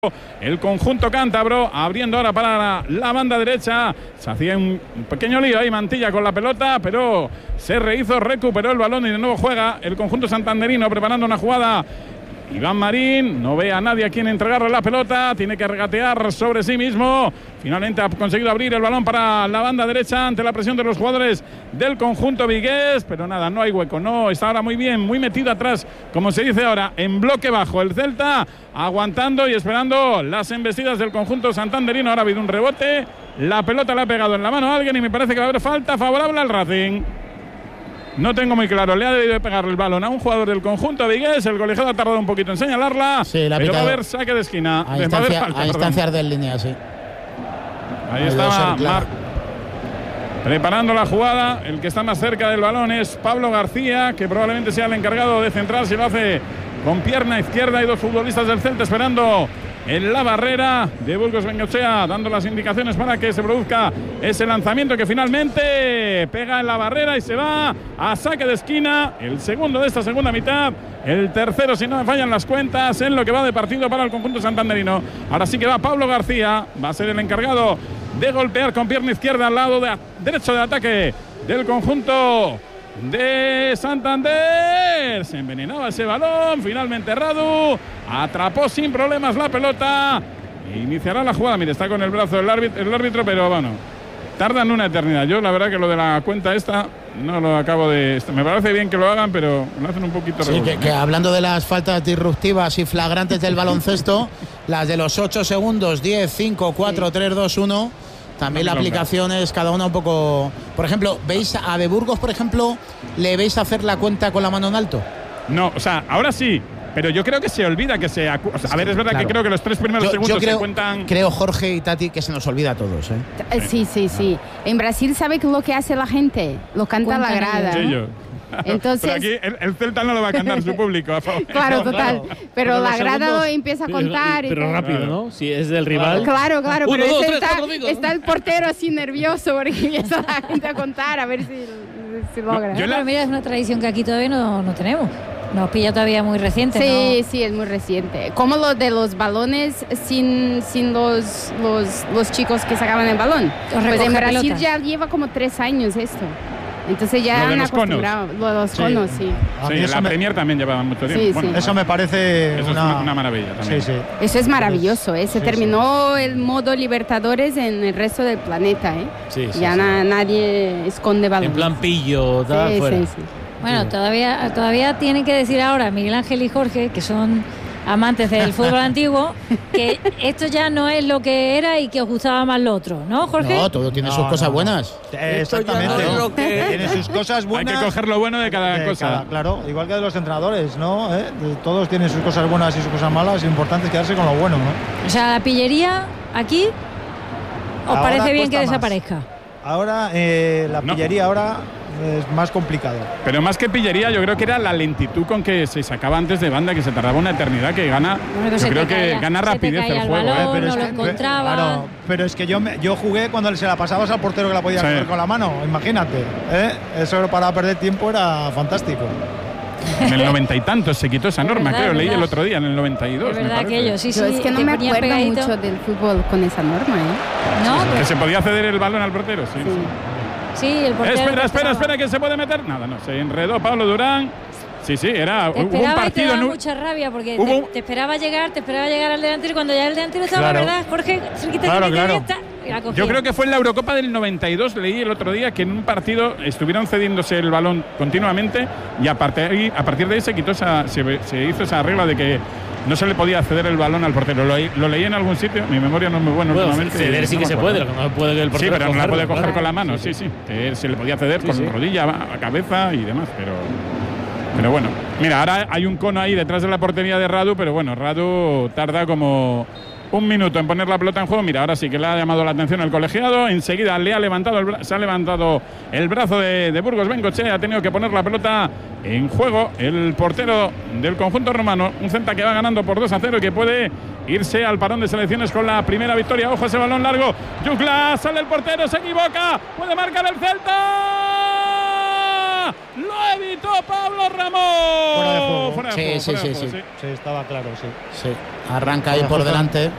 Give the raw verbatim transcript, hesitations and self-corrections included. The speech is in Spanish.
El conjunto cántabro abriendo ahora para la, la banda derecha. Se hacía un, un pequeño lío ahí Mantilla con la pelota, pero se rehizo, recuperó el balón y de nuevo juega el conjunto santanderino preparando una jugada. Iván Marín no ve a nadie a quien entregarle la pelota, tiene que regatear sobre sí mismo. Finalmente ha conseguido abrir el balón para la banda derecha ante la presión de los jugadores del conjunto vigués, pero nada, no hay hueco, no, está ahora muy bien, muy metido atrás, como se dice ahora, en bloque bajo el Celta, aguantando y esperando las embestidas del conjunto santanderino. Ahora ha habido un rebote, la pelota le ha pegado en la mano a alguien y me parece que va a haber falta favorable al Racing. No tengo muy claro, le ha debido de pegar el balón a un jugador del conjunto vigués, el colegiado ha tardado un poquito en señalarla, sí, la pero va a haber saque de esquina. A, instancia, falta, a instancias de línea, sí. Ahí estaba Mar preparando la jugada, el que está más cerca del balón es Pablo García, que probablemente sea el encargado de centrar, si lo hace con pierna izquierda. Hay dos futbolistas del Celta esperando en la barrera de Burgos Bengoechea, dando las indicaciones para que se produzca ese lanzamiento que finalmente pega en la barrera y se va a saque de esquina. El segundo de esta segunda mitad, el tercero si no me fallan las cuentas en lo que va de partido para el conjunto santanderino. Ahora sí que va Pablo García, va a ser el encargado de golpear con pierna izquierda al lado de, derecho de ataque del conjunto de Santander. Se envenenaba ese balón, finalmente Radu atrapó sin problemas la pelota e iniciará la jugada. Mire, está con el brazo el árbitro, el árbitro, pero bueno, tardan una eternidad. Yo la verdad que lo de la cuenta esta no lo acabo de... Me parece bien que lo hagan, pero lo hacen un poquito... Sí, que, que hablando de las faltas disruptivas y flagrantes del baloncesto, las de los ocho segundos, diez, cinco, cuatro, tres, dos, uno... También la aplicación es cada una un poco... Por ejemplo, ¿veis a De Burgos, por ejemplo, le veis hacer la cuenta con la mano en alto? No, o sea, ahora sí, pero yo creo que se olvida que se... Acu- o sea, a ver, es verdad, claro, que creo que los tres primeros yo, segundos yo creo, se cuentan... Creo, Jorge y Tati, que se nos olvida a todos, ¿eh? Sí, sí, sí. En Brasil, ¿sabe lo que hace la gente? Lo canta la grada. Sí, yo. Entonces, pero aquí el, el Celta no lo va a cantar su público, a favor. Claro, total. Pero, pero la grada segundos, empieza a contar. Pero, pero rápido, ¿no? Si es del rival. Claro, claro. Uno, pero dos, tres, está, cuatro, cinco, está ¿no? el portero así nervioso porque empieza la gente a contar a ver si, si logra. No, la... Pero mira, es una tradición que aquí todavía no, no tenemos. Nos pilla todavía muy reciente, sí, ¿no? Sí, es muy reciente. Como lo de los balones sin, sin los, los, los chicos que sacaban el balón. Pues en Brasil pelota. Ya lleva como tres años esto. Entonces ya han acostumbrado. Lo de los conos, sí. Sí, sí la me... Premier también llevaba mucho tiempo. Sí, bueno, sí. Eso me parece eso una... es una maravilla también. Sí, sí. Eso es maravilloso, ¿eh? Se sí, terminó sí. el modo Libertadores en el resto del planeta, ¿eh? Sí, sí, ya sí. Na, nadie esconde balones. En plan pillo, tal, sí, fuera. Sí, sí. Bueno, todavía, todavía tienen que decir ahora Miguel Ángel y Jorge, que son amantes del fútbol antiguo, que esto ya no es lo que era y que os gustaba más lo otro, ¿no, Jorge? No, todo tiene no, sus cosas no, buenas. No. Exactamente. No es lo que... Tiene sus cosas buenas. Hay que coger lo bueno de cada de cosa. Cada, claro, igual que de los entrenadores, ¿no? ¿Eh? Todos tienen sus cosas buenas y sus cosas malas. Lo importante es quedarse con lo bueno, ¿no? O sea, la pillería aquí, ¿os ahora parece bien que más. desaparezca? Ahora, eh, la pillería no. ahora es más complicado. Pero más que pillería, yo creo que era la lentitud con que se sacaba antes de banda, que se tardaba una eternidad, que gana. Bueno, yo creo que caía, gana rapidez el, el juego. Balón, ¿eh? Pero no es lo que, encontraba. Claro, pero es que yo, me, yo jugué cuando se la pasabas al portero que la podía sí. coger con la mano, imagínate. ¿eh? Eso para perder tiempo era fantástico. En el noventa y tantos se quitó esa norma, verdad, creo, leí verdad. el otro día, en el noventa y dos. Es verdad que ellos, sí, sí. Yo es que no me acuerdo pegadito. mucho del fútbol con esa norma, ¿eh? No, sí, pero... que se podía ceder el balón al portero, sí. sí. Sí, el portero. Espera, espera, espera, que se puede meter. Nada, no, se enredó Pablo Durán. Sí, sí, era te hubo un partido. Y te daba en... mucha rabia porque hubo... te, te esperaba llegar, te esperaba llegar al delantero y cuando ya el delantero estaba, claro. ¿verdad, Jorge? Cerquita, claro, cerquita, claro. cerquita, Yo creo que fue en la Eurocopa del noventa y dos, leí el otro día que en un partido estuvieron cediéndose el balón continuamente y a partir, a partir de ahí se quitó esa, se, se hizo esa regla de que no se le podía ceder el balón al portero. Lo, lo leí en algún sitio, mi memoria no es muy buena bueno, últimamente. Ceder sí no que se puede, lo que no puede que el portero sí, pero no la puede coger claro. con la mano, sí, sí. sí. Se le podía ceder sí, con sí. rodilla, a cabeza y demás, pero... Pero bueno, mira, ahora hay un cono ahí detrás de la portería de Radu, pero bueno, Radu tarda como un minuto en poner la pelota en juego. Mira, ahora sí que le ha llamado la atención el colegiado. Enseguida le ha levantado el, se ha levantado el brazo de, de Burgos Bengoechea. Ha tenido que poner la pelota en juego el portero del conjunto romano. Un Celta que va ganando por dos a cero y que puede irse al parón de selecciones con la primera victoria. Ojo ese balón largo. Yugla, sale el portero, se equivoca. Puede marcar el Celta. Lo evitó Pablo Ramón. Fuera de juego. Fuera de Sí, juego, sí, fuera de sí, juego, sí. Sí, estaba claro, sí. Sí, arranca ahí por delante.